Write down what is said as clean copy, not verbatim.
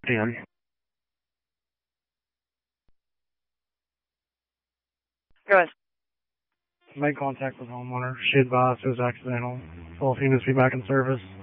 10. Go ahead. Made contact with homeowner. She advised it was accidental. Both units be back in service.